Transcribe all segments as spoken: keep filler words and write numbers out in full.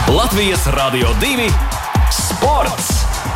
Latvijas Radio divi sports!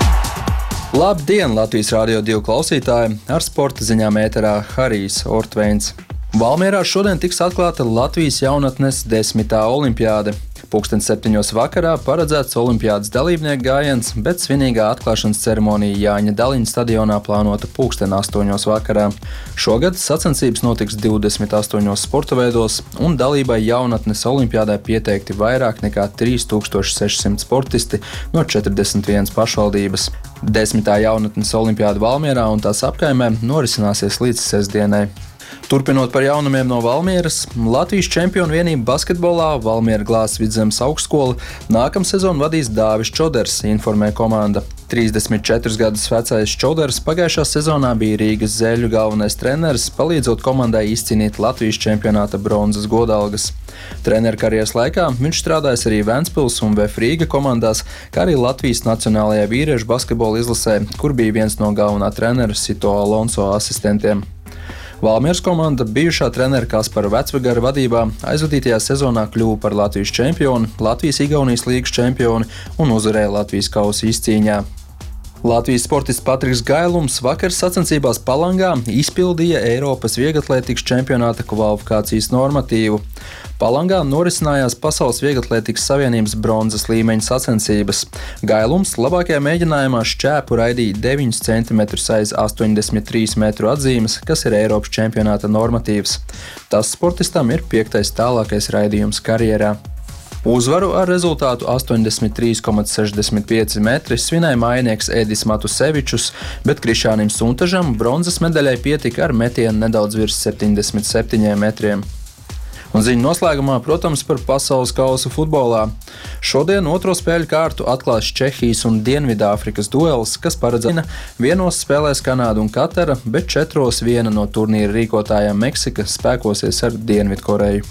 Labdien, Latvijas Radio divi klausītāji! Ar sporta ziņām ēterā Harijs Ortveins. Valmierā šodien tiks atklāta Latvijas jaunatnes desmitā olimpiāde. Pulksten septiņos vakarā paredzēts olimpiādes dalībnieku gājiens, bet svinīgā atklāšanas ceremonija Jāņa Daliņa stadionā plānota pulksten astoņos vakarā. Šogad sacensības notiks divdesmit astoņos sporta veidos, un dalībai jaunatnes olimpiādē pieteikti vairāk nekā trīs tūkstoši seši simti sportisti no četrdesmit vienas pašvaldības. Desmitā jaunatnes olimpiāde Valmierā un tās apkaimē norisināsies līdz sestdienai. Turpinot par jaunumiem no Valmieras, Latvijas čempionu vienību basketbolā Valmiera Glāzes Vidzemes augstskola nākamsezon vadīs Dāvis Čoders, informē komanda. trīsdesmit četrus gadus vecais Čoders pagājušā sezonā bija Rīgas Zeļu galvenais treneris, palīdzot komandai izcīnīt Latvijas čempionāta bronzas godalgas. Treneru karjeras laikā viņš strādājis arī Ventspils un V F Rīga komandās, kā arī Latvijas nacionālajā vīriešu basketbola izlasē, kur bija viens no galvenā trenera Sito Alonso asistentiem. Valmieras komanda bijušā trenera Kaspara Vecvegara vadībā aizvadītajā sezonā kļuva par Latvijas čempioni, Latvijas-Igaunijas līgas čempioni un uzvarēja Latvijas kausa izcīņā. Latvijas sportists Patriks Gailums vakar sacensībās Palangā izpildīja Eiropas vieglatlētikas čempionāta kvalifikācijas normatīvu. Palangā norisinājās Pasaules vieglatlētikas savienības bronzas līmeņa sacensības. Gailums labākajā mēģinājumā šķēpu raidīja deviņus centimetrus aiz astoņdesmit trīs metru atzīmes, kas ir Eiropas čempionāta normatīvs. Tas sportistam ir piektais tālākais raidījums karjerā. Uzvaru ar rezultātu astoņdesmit trīs komats sešdesmit pieci metri svinēja mājinieks Edis Matusevičus, bet Krišānim Suntažam bronzas medaļai pietika ar metienu nedaudz virs septiņdesmit septiņiem metriem. Un ziņu noslēgumā, protams, par pasaules kausa futbolā. Šodien otro spēļu kārtu atklās Čehijas un Dienvidāfrikas duels, kas paredzēta vienos spēlēs Kanāda un Katara, bet četros viena no turnīra rīkotājām Meksika spēkosies ar Dienvidkoreju.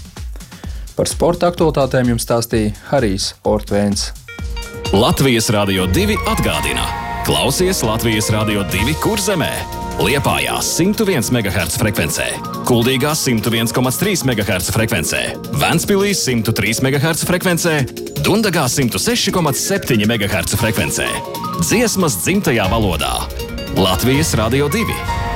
Par sporta aktualitātēm jums stāstīja Harijs Ortveins. Latvijas Radio divi atgādina. Klausies Latvijas Radio divi Kurzemē, Liepājā simt viens megaherca frekvencē, Kuldīgā simt viens komats trīs megaherca frekvencē, Ventspilī simt trīs megaherca frekvencē, Dundagā simt seši komats septiņi megaherca frekvencē. Dziesmas dzimtajā valodā. Latvijas Radio divi.